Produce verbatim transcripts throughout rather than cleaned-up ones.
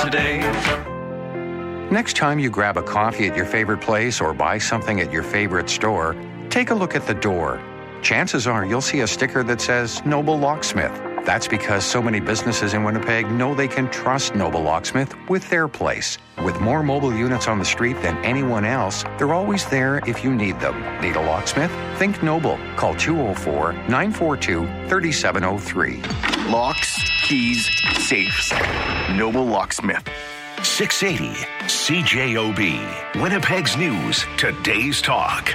holidays. Next time you grab a coffee at your favorite place or buy something at your favorite store, take a look at the door. Chances are you'll see a sticker that says Noble Locksmith. That's because so many businesses in Winnipeg know they can trust Noble Locksmith with their place. With more mobile units on the street than anyone else, they're always there if you need them. Need a locksmith? Think Noble. Call two oh four, nine four two, three seven oh three. Locks, keys, safes. Noble Locksmith. six eighty C J O B. Winnipeg's News. Today's Talk.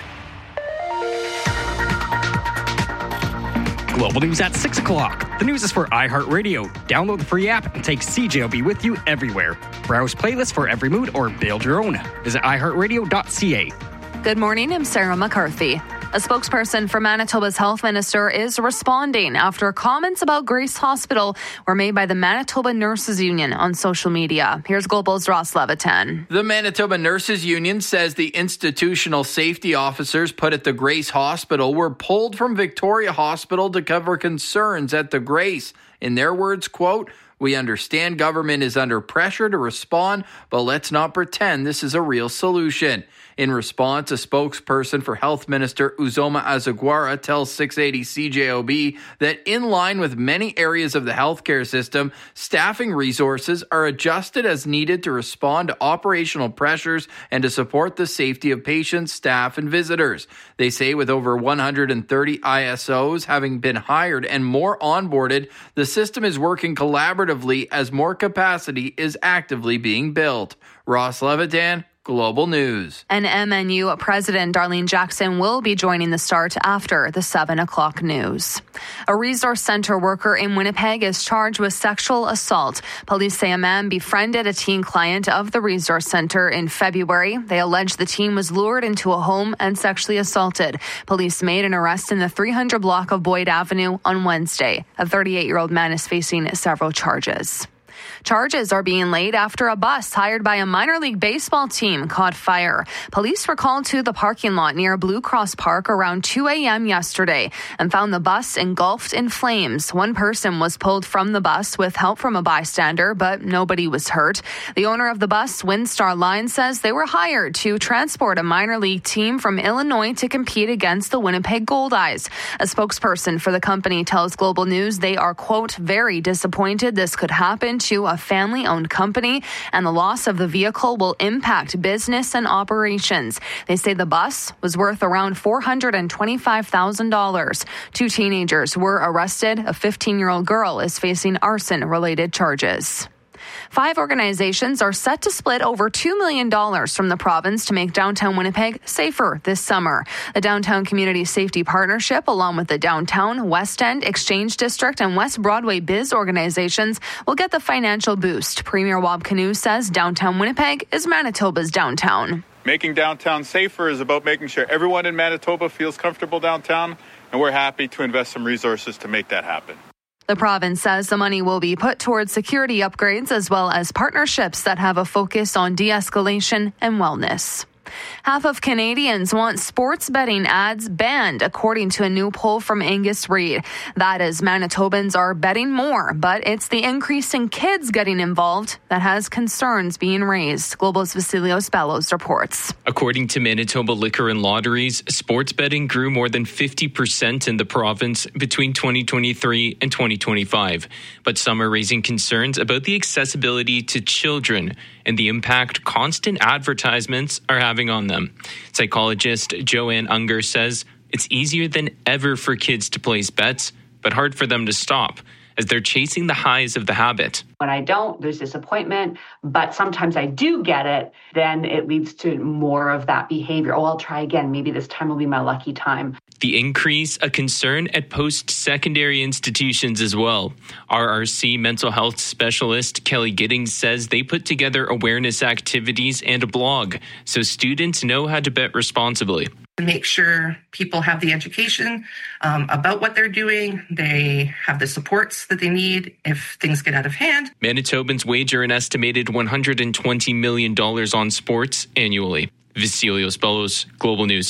Global News at six o'clock. The news is for iHeartRadio. Download the free app and take C J O B with you everywhere. Browse playlists for every mood or build your own. Visit i heart radio dot c a. Good morning, I'm Sarah McCarthy. A spokesperson for Manitoba's health minister is responding after comments about Grace Hospital were made by the Manitoba Nurses Union on social media. Here's Global's Ross Levitan. The Manitoba Nurses Union says the institutional safety officers put at the Grace Hospital were pulled from Victoria Hospital to cover concerns at the Grace. In their words, quote, "We understand government is under pressure to respond, but let's not pretend this is a real solution." In response, a spokesperson for Health Minister Uzoma Azuguara tells six eighty C J O B that in line with many areas of the healthcare system, staffing resources are adjusted as needed to respond to operational pressures and to support the safety of patients, staff, and visitors. They say with over one hundred thirty I S Os having been hired and more onboarded, the system is working collaboratively as more capacity is actively being built. Ross Levitan, Global News. And M N U President Darlene Jackson will be joining the start after the seven o'clock news. A resource center worker in Winnipeg is charged with sexual assault. Police say a man befriended a teen client of the resource center in February. They allege the teen was lured into a home and sexually assaulted. Police made an arrest in the three hundred block of Boyd Avenue on Wednesday. A thirty-eight-year-old man is facing several charges. Charges are being laid after a bus hired by a minor league baseball team caught fire. Police were called to the parking lot near Blue Cross Park around two a.m. yesterday and found the bus engulfed in flames. One person was pulled from the bus with help from a bystander, but nobody was hurt. The owner of the bus, Windstar Line, says they were hired to transport a minor league team from Illinois to compete against the Winnipeg Goldeyes. A spokesperson for the company tells Global News they are, quote, very disappointed this could happen to a family-owned company, and the loss of the vehicle will impact business and operations. They say the bus was worth around four hundred twenty-five thousand dollars. Two teenagers were arrested. A fifteen-year-old girl is facing arson-related charges. Five organizations are set to split over two million dollars from the province to make downtown Winnipeg safer this summer. The Downtown Community Safety Partnership, along with the Downtown, West End, Exchange District, and West Broadway Biz organizations, will get the financial boost. Premier Wab Kinew says downtown Winnipeg is Manitoba's downtown. Making downtown safer is about making sure everyone in Manitoba feels comfortable downtown, and we're happy to invest some resources to make that happen. The province says the money will be put towards security upgrades as well as partnerships that have a focus on de-escalation and wellness. Half of Canadians want sports betting ads banned, according to a new poll from Angus Reid. That is, Manitobans are betting more, but it's the increase in kids getting involved that has concerns being raised. Global's Vasilios Bellows reports. According to Manitoba Liquor and Lotteries, sports betting grew more than fifty percent in the province between twenty twenty-three and twenty twenty-five. But some are raising concerns about the accessibility to children and the impact constant advertisements are having on them. Psychologist Joanne Unger says it's easier than ever for kids to place bets, but hard for them to stop as they're chasing the highs of the habit. When I don't, there's disappointment, but sometimes I do get it, then it leads to more of that behavior. Oh, I'll try again. Maybe this time will be my lucky time. The increase, a concern at post-secondary institutions as well. R R C mental health specialist Kelly Giddings says they put together awareness activities and a blog so students know how to bet responsibly. Make sure people have the education um, about what they're doing. They have the supports that they need if things get out of hand. Manitobans wager an estimated one hundred twenty million dollars on sports annually. Vasilios Bellows, Global News.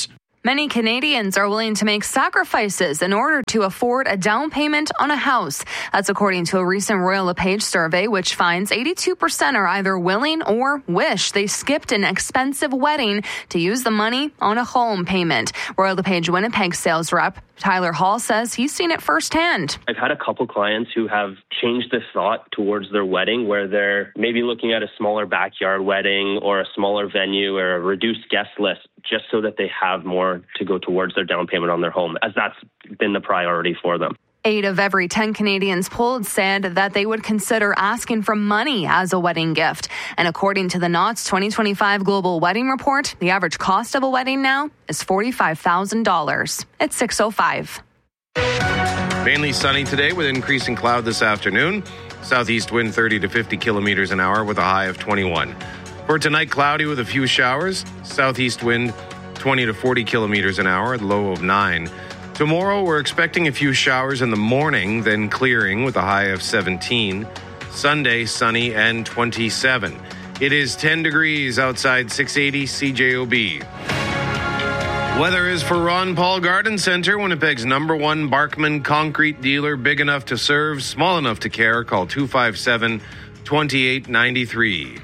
Many Canadians are willing to make sacrifices in order to afford a down payment on a house. That's according to a recent Royal LePage survey, which finds eighty-two percent are either willing or wish they skipped an expensive wedding to use the money on a home payment. Royal LePage Winnipeg sales rep Tyler Hall says he's seen it firsthand. I've had a couple clients who have changed the thought towards their wedding, where they're maybe looking at a smaller backyard wedding or a smaller venue or a reduced guest list, just so that they have more to go towards their down payment on their home, as that's been the priority for them. Eight of every ten Canadians polled said that they would consider asking for money as a wedding gift. And according to the Knott's twenty twenty-five Global Wedding Report, the average cost of a wedding now is forty-five thousand dollars. It's six oh five. Mainly sunny today with increasing cloud this afternoon. Southeast wind thirty to fifty kilometers an hour with a high of twenty-one. For tonight, cloudy with a few showers. Southeast wind twenty to forty kilometers an hour, low of nine. Tomorrow, we're expecting a few showers in the morning, then clearing with a high of seventeen. Sunday, sunny and twenty-seven. It is ten degrees outside six eighty C J O B. Weather is for Ron Paul Garden Center, Winnipeg's number one Barkman concrete dealer, big enough to serve, small enough to care. Call two five seven, two eight nine three.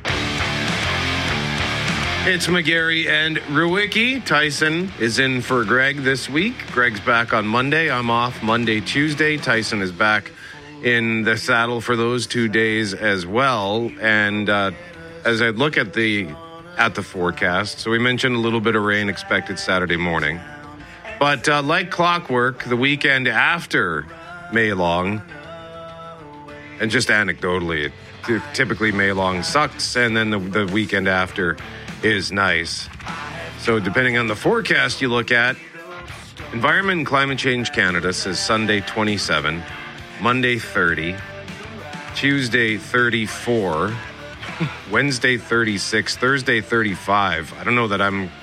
It's McGarry and Ruicki. Tyson is in for Greg this week. Greg's back on Monday. I'm off Monday, Tuesday. Tyson is back in the saddle for those two days as well. And uh, as I look at the at the forecast, so we mentioned a little bit of rain expected Saturday morning. But uh, like clockwork, the weekend after May Long, and just anecdotally, it, typically May Long sucks, and then the, the weekend after is nice. So depending on the forecast you look at, Environment and Climate Change Canada says Sunday twenty-seven, Monday thirty, Tuesday thirty-four, Wednesday thirty-six, Thursday thirty-five. I don't know that I'm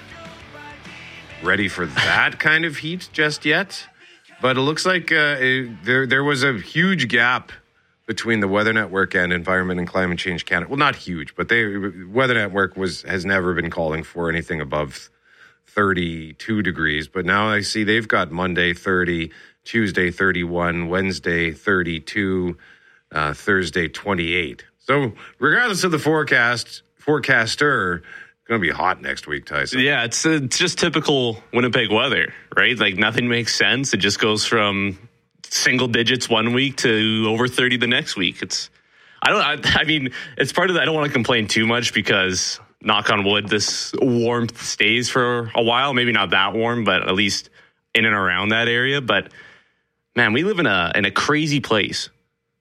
ready for that kind of heat just yet, but it looks like uh, it, there there was a huge gap between the Weather Network and Environment and Climate Change Canada. Well, not huge, but they Weather Network was has never been calling for anything above thirty-two degrees. But now I see they've got Monday thirty, Tuesday thirty-one, Wednesday thirty-two, uh, Thursday twenty-eight. So regardless of the forecast, forecaster, it's going to be hot next week, Tyson. Yeah, it's it's just typical Winnipeg weather, right? Like nothing makes sense. It just goes from single digits one week to over thirty the next week. It's, I don't, I, I mean, it's part of that. I don't want to complain too much because, knock on wood, this warmth stays for a while. Maybe not that warm, but at least in and around that area. But man, we live in a in a crazy place.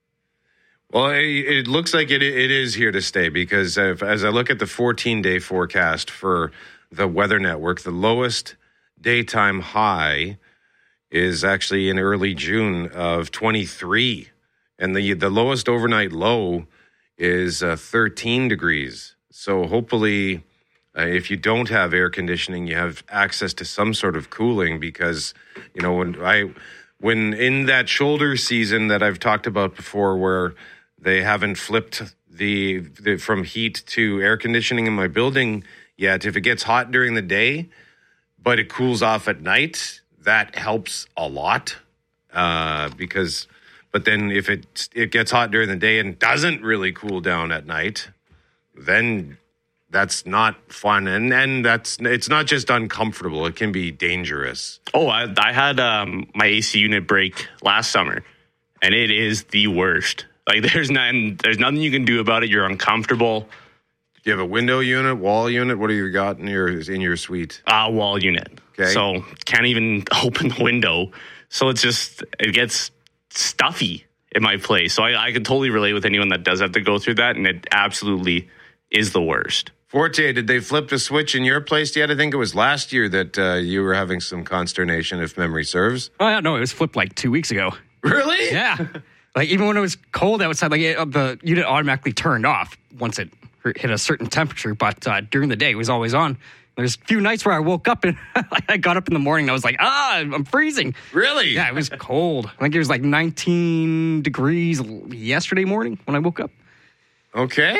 Well, it, it looks like it it is here to stay, because if, as I look at the fourteen-day forecast for the Weather Network, the lowest daytime high is actually in early June of twenty-three. And the the lowest overnight low is uh, thirteen degrees. So hopefully, uh, if you don't have air conditioning, you have access to some sort of cooling, because, you know, when I when in that shoulder season that I've talked about before, where they haven't flipped the, the from heat to air conditioning in my building yet, if it gets hot during the day, but it cools off at night, that helps a lot, uh, because, but then if it it gets hot during the day and doesn't really cool down at night, then that's not fun, and and that's it's not just uncomfortable; it can be dangerous. Oh, I, I had um, my A C unit break last summer, and it is the worst. Like there's nothing, there's nothing you can do about it. You're uncomfortable. Do you have a window unit, wall unit? What do you got in your in your suite? Uh, wall unit. Okay. So can't even open the window. So it's just, it gets stuffy in my place. So I, I can totally relate with anyone that does have to go through that. And it absolutely is the worst. Forte, did they flip the switch in your place yet? I think it was last year that uh, you were having some consternation, if memory serves. Oh, yeah, no, it was flipped like two weeks ago. Really? Yeah. Like even when it was cold outside, like it, the unit automatically turned off once it hit a certain temperature. But uh, during the day, it was always on. There's a few nights where I woke up and I got up in the morning and I was like, ah, I'm freezing. Really? Yeah, it was cold. I think it was like nineteen degrees yesterday morning when I woke up. Okay.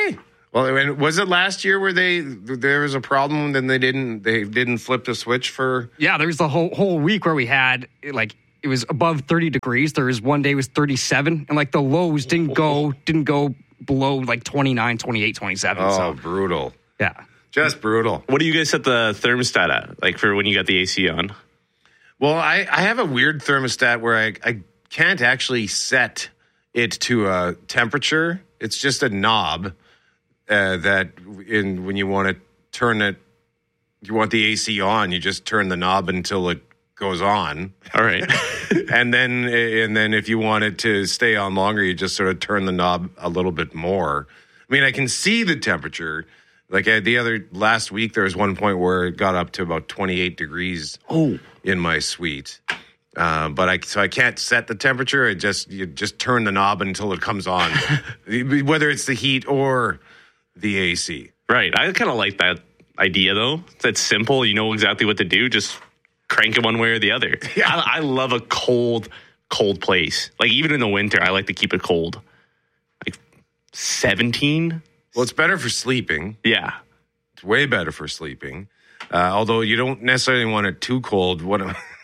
Well, and was it last year where they there was a problem? Then they didn't they didn't flip the switch for. Yeah, there was the whole whole week where we had like it was above thirty degrees. There was one day it was thirty-seven, and like the lows didn't go didn't go below like twenty-nine, twenty-eight, twenty-seven. Oh, so. brutal! Yeah, just brutal. What do you guys set the thermostat at? Like for when you got the A C on? Well, I, I have a weird thermostat where I I can't actually set it to a temperature. It's just a knob. Uh, that in when you want to turn it, you want the A C on, you just turn the knob until it goes on. All right. and then and then if you want it to stay on longer, you just sort of turn the knob a little bit more. I mean, I can see the temperature. Like I, the other last week, there was one point where it got up to about twenty-eight degrees oh. in my suite. Uh, but I so I can't set the temperature. I just you just turn the knob until it comes on, whether it's the heat or the A C. Right. I kind of like that idea, though. It's simple. You know exactly what to do. Just crank it one way or the other. Yeah. I, I love a cold, cold place. Like, even in the winter, I like to keep it cold. Like, seventeen? Well, it's better for sleeping. Yeah. It's way better for sleeping. Uh, although you don't necessarily want it too cold. What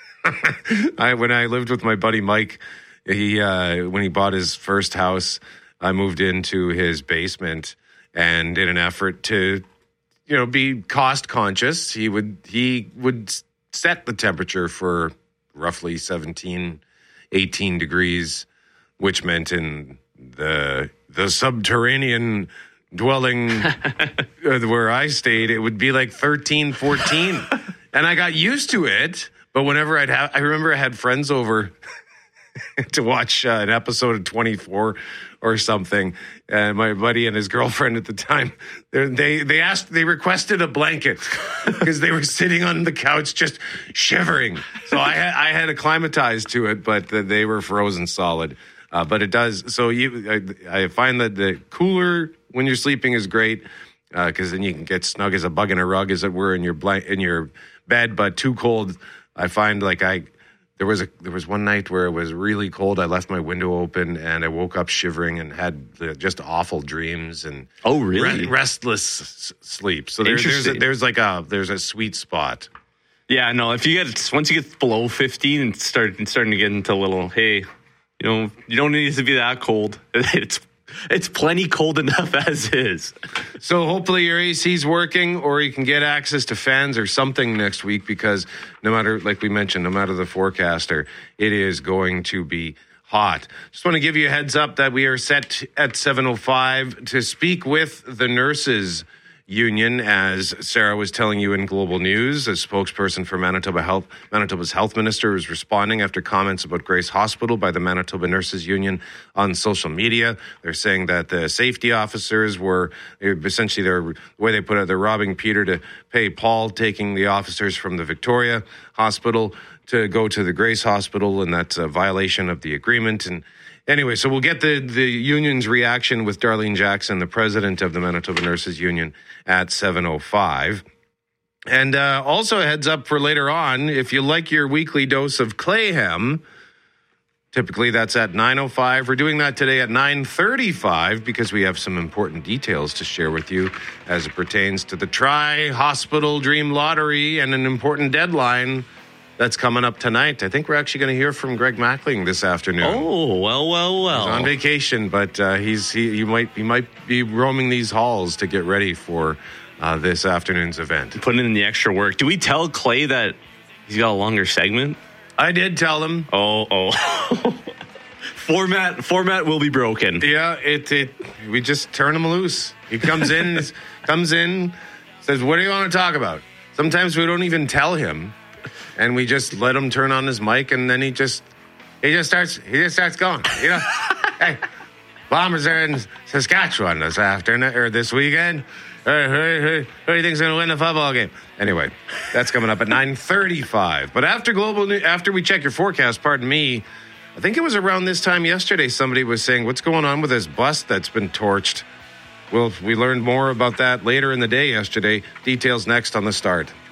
I When I lived with my buddy Mike, he uh, when he bought his first house, I moved into his basement. And in an effort to, you know, be cost conscious, he would he would set the temperature for roughly seventeen, eighteen degrees, which meant in the the subterranean dwelling where I stayed, it would be like thirteen, fourteen. And I got used to it. But whenever I'd have, I remember I had friends over to watch uh, an episode of twenty-four or something. And my buddy and his girlfriend at the time, they they asked, they requested a blanket because they were sitting on the couch just shivering. So I had, I had acclimatized to it, but they were frozen solid. Uh, but it does. So you, I, I find that the cooler when you're sleeping is great because uh, then you can get snug as a bug in a rug, as it were, in your blank, in your bed. But too cold, I find like I. There was a there was one night where it was really cold. I left my window open and I woke up shivering and had the, just awful dreams and oh really re- restless s- sleep. So there, there's a, there's like a there's a sweet spot. Yeah, no. If you get once you get below fifteen and start and starting to get into a little, hey, you know, you don't need it to be that cold. It's it's plenty cold enough as is. So hopefully your A C's working, or you can get access to fans or something next week, because no matter, like we mentioned, no matter the forecaster, it is going to be hot. Just want to give you a heads up that we are set at seven oh five to speak with the nurses union, as Sarah was telling you in Global News. A spokesperson for Manitoba Health, Manitoba's health minister, is responding after comments about Grace Hospital by the Manitoba Nurses Union on social media. They're saying that the safety officers were essentially, their, the way they put it, they're robbing Peter to pay Paul, taking the officers from the Victoria Hospital to go to the Grace Hospital, and that's a violation of the agreement. And anyway, so we'll get the, the union's reaction with Darlene Jackson, the president of the Manitoba Nurses Union, at seven oh five. And uh, also a heads up for later on, if you like your weekly dose of Clayhem, typically that's at nine oh five. We're doing that today at nine thirty-five because we have some important details to share with you as it pertains to the Tri-Hospital Dream Lottery and an important deadline that's coming up tonight. I think we're actually going to hear from Greg Mackling this afternoon. Oh, well, well, well. He's on vacation, but uh, he's he, he might he might be roaming these halls to get ready for uh, this afternoon's event. Putting in the extra work. Do we tell Clay that he's got a longer segment? I did tell him. Oh, oh. format format will be broken. Yeah, it it we just turn him loose. He comes in, comes in, says, "What do you want to talk about?" Sometimes we don't even tell him. And we just let him turn on his mic, and then he just he just starts he just starts going. You know, hey, Bombers are in Saskatchewan this afternoon or this weekend. Who, who, who, who do you think's going to win the football game? Anyway, that's coming up at nine thirty-five. But after global, after we check your forecast, pardon me, I think it was around this time yesterday somebody was saying, "What's going on with this bus that's been torched?" Well, we learned more about that later in the day yesterday. Details next on The Start.